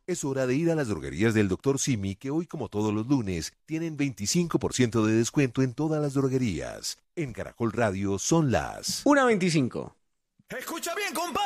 Es hora de ir a las droguerías del Dr. Simi, que hoy, como todos los lunes, tienen 25% de descuento en todas las droguerías. En Caracol Radio son las 1:25. Escucha bien, compadre.